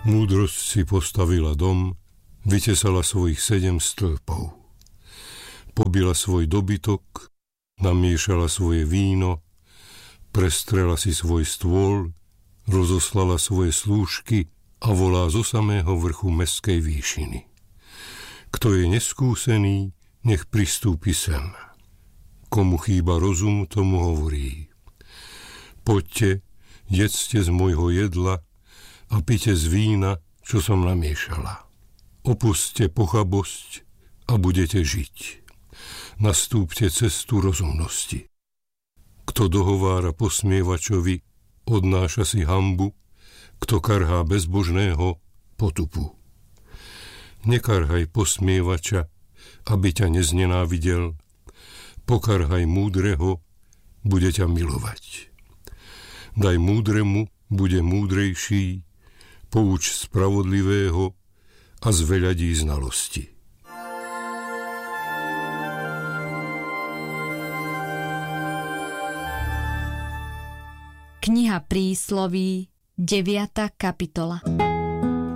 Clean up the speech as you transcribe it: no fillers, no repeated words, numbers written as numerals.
Múdrosť si postavila dom, vytesala svojich 7 stĺpov. Pobila svoj dobytok, namiešala svoje víno, prestrela si svoj stôl, rozoslala svoje slúžky a volá zo samého vrchu mestskej výšiny. Kto je neskúsený, nech pristúpi sem. Komu chýba rozum, tomu hovorí: poďte, jedzte z môjho jedla a pite z vína, čo som namiešala. Opuste pochabosť a budete žiť. Nastúpte cestu rozumnosti. Kto dohovára posmievačovi, odnáša si hanbu, kto karhá bezbožného, potupu. Nekarhaj posmievača, aby ťa neznenávidel, pokarhaj múdreho, bude ťa milovať. Daj múdremu, bude múdrejší, pouč spravodlivého a zveľadí znalosti. Kniha Prísloví, 9. kapitola.